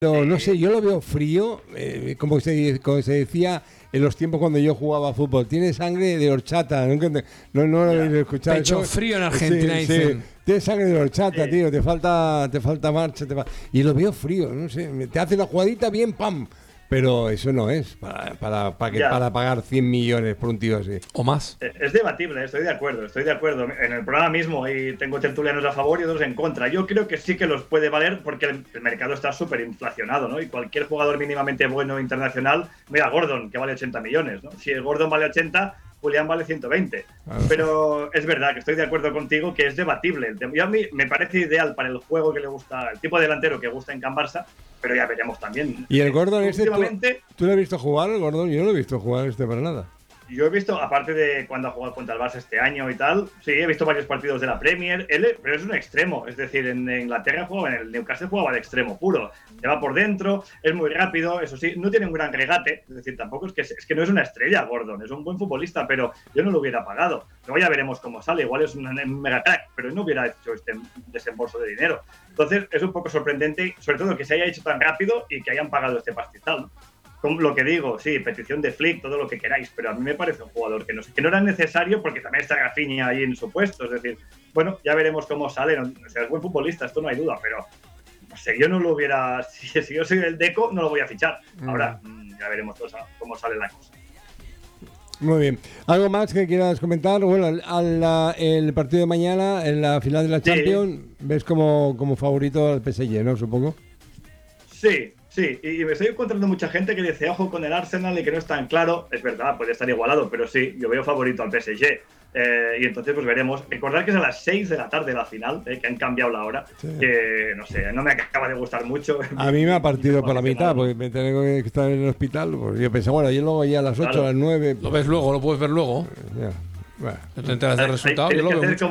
Pero no sé, yo lo veo frío, como se decía en los tiempos cuando yo jugaba a fútbol. Tiene sangre de horchata, no lo habéis escuchado. Pecho frío en Argentina, sí, dicen. Sí. Tiene sangre de horchata, tío, te falta marcha. Y lo veo frío, no sé, te hace la jugadita bien, ¡pam! Pero eso no es para pagar 100 millones por un tío así. O más. Es debatible, estoy de acuerdo. En el programa mismo y tengo tertulianos a favor y otros en contra. Yo creo que sí que los puede valer porque el mercado está súper inflacionado, ¿no? Y cualquier jugador mínimamente bueno internacional, mira, Gordon, que vale 80 millones, ¿no? Si el Gordon vale 80, Julián vale 120. Pero es verdad que estoy de acuerdo contigo que es debatible. Y a mí me parece ideal para el juego que le gusta, el tipo de delantero que gusta en Can Barça, pero ya veremos también. ¿Y el Gordon ¿tú lo has visto jugar, el Gordon? Yo no lo he visto jugar para nada. Yo he visto, aparte de cuando ha jugado contra el Barça este año y tal, sí, he visto varios partidos de la Premier, pero es un extremo, es decir, en Inglaterra jugaba, en el Newcastle jugaba de extremo puro, se va por dentro, es muy rápido, eso sí, no tiene un gran regate, es decir, tampoco es que no es una estrella Gordon, es un buen futbolista, pero yo no lo hubiera pagado. Luego ya veremos cómo sale, igual es un mega crack, pero no hubiera hecho este desembolso de dinero. Entonces es un poco sorprendente, sobre todo que se haya hecho tan rápido y que hayan pagado este pastizal, ¿no? Como lo que digo, sí, petición de Flick, todo lo que queráis, pero a mí me parece un jugador que no era necesario porque también está Rafinha ahí en su puesto. Es decir, bueno, ya veremos cómo sale. O sea, es buen futbolista, esto no hay duda, pero no sé, yo no lo hubiera. Si yo soy del Deco, no lo voy a fichar. Ahora ya veremos cómo sale la cosa. Muy bien. ¿Algo más que quieras comentar? Bueno, el partido de mañana, en la final de la Champions, ves como favorito al PSG, ¿no? Supongo. Sí, y me estoy encontrando mucha gente que dice, ojo con el Arsenal y que no es tan claro. Es verdad, puede estar igualado, pero sí, yo veo favorito al PSG. Y entonces pues veremos. Recordad que es a las 6 de la tarde la final, que han cambiado la hora, que no sé, no me acaba de gustar mucho. A mí me ha partido por la mitad, porque me tengo que estar en el hospital. Pues yo pensé, bueno, yo luego ya a las 8, a las 9... Lo ves luego, lo puedes ver luego. Ya, bueno. No te enteras del resultado. Tienes que hacer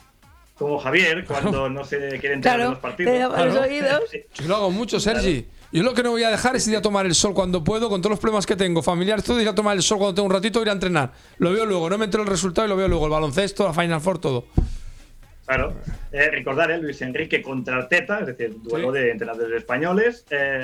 como Javier, cuando no se quiere enterar de los partidos. Los oídos. Yo lo hago mucho, Sergi. Yo lo que no voy a dejar es ir a tomar el sol cuando puedo, con todos los problemas que tengo, familiares, todo, ir a tomar el sol cuando tengo un ratito, ir a entrenar. Lo veo luego, no me entero el resultado y lo veo luego. El baloncesto, la Final Four, todo. Claro. Recordar, Luis Enrique contra Arteta, es decir, duelo de entrenadores españoles.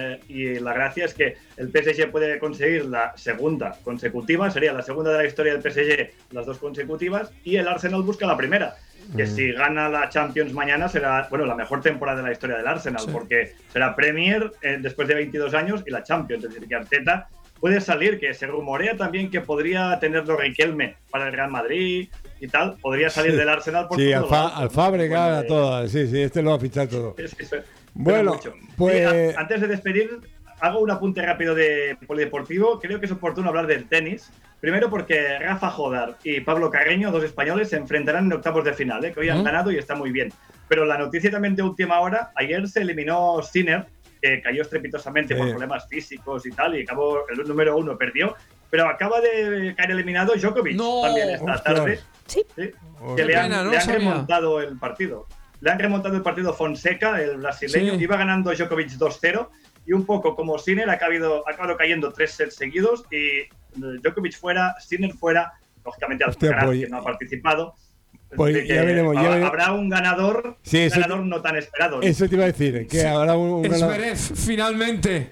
Y la gracia es que el PSG puede conseguir la segunda consecutiva, sería la segunda de la historia del PSG, las dos consecutivas, y el Arsenal busca la primera. Que si gana la Champions mañana será, bueno, la mejor temporada de la historia del Arsenal, porque será Premier después de 22 años y la Champions. Es decir, que Arteta puede salir, que se rumorea también que podría tenerlo Riquelme para el Real Madrid y tal, podría salir del Arsenal por al Fábregas, todo, sí, este lo va a fichar todo. Bueno, pues antes de despedir, hago un apunte rápido de polideportivo. Creo que es oportuno hablar del tenis. Primero porque Rafa Jodar y Pablo Carreño, dos españoles, se enfrentarán en octavos de final, que hoy han ganado y está muy bien. Pero la noticia también de última hora, ayer se eliminó Sinner, que cayó estrepitosamente por problemas físicos y tal, y acabó el número 1, perdió. Pero acaba de caer eliminado Djokovic también esta tarde. Sí. Que le han remontado el partido. Le han remontado el partido Fonseca, el brasileño. Iba ganando Djokovic 2-0. Y un poco como Sinner ha acabado cayendo 3 sets seguidos y Djokovic fuera, Sinner fuera, lógicamente Alcaraz, que no ha participado. Pues ya veremos. Habrá un ganador, no tan esperado, ¿no? Eso te iba a decir, que habrá un ganador. Zverev, finalmente,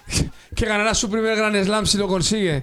que ganará su primer Grand Slam si lo consigue.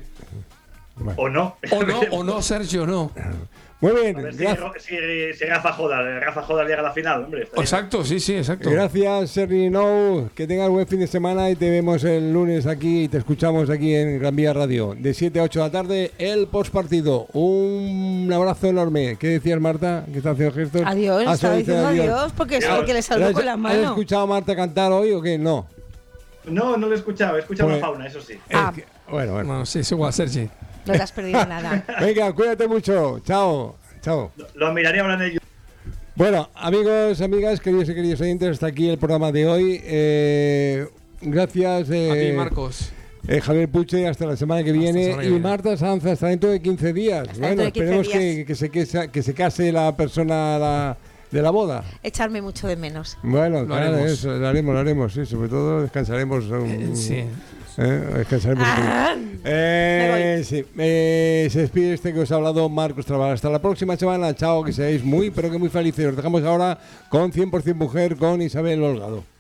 Bueno. O no, Sergio, no. Muy bien. A ver si Rafa Jodar llega a la final, hombre. Exacto, sí, exacto. Gracias, Sergi Nou. Que tengas buen fin de semana y te vemos el lunes aquí y te escuchamos aquí en Gran Vía Radio. De 7 a 8 de la tarde, el postpartido. Un abrazo enorme. ¿Qué decías, Marta? ¿Qué está haciendo gestos? Adiós, estaba diciendo adiós porque es lo que le saludó con la mano. ¿Has escuchado a Marta cantar hoy o qué? No. No lo he escuchado. He escuchado a Fauna, eso sí. Bueno. Sí, es igual, Sergi. No te has perdido nada. Venga, cuídate mucho. Chao. Lo miraré ahora en el YouTube. Bueno, amigos, amigas, queridos y queridos oyentes, hasta aquí el programa de hoy. Gracias. A ti, Marcos. Javier Puche, hasta la semana que viene. Y Marta Sanz, hasta dentro de 15 días. Bueno, esperemos que se case la persona de la boda. Echarme mucho de menos. Bueno, claro, eso, lo haremos, sí. Sobre todo descansaremos. Sí. Descansaremos. Se despide que os ha hablado Marcos Trabal. Hasta la próxima semana. Chao, que seáis muy, pero que muy felices. Os dejamos ahora con 100% Mujer con Isabel Holgado.